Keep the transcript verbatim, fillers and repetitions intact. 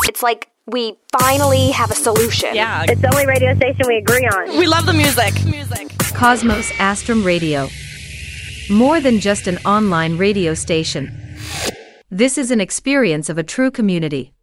It's like we finally have a solution. Yeah. It's the only radio station we agree on. We love the music. Music. Cosmos Astrum Radio. More than just an online radio station. This is an experience of a true community.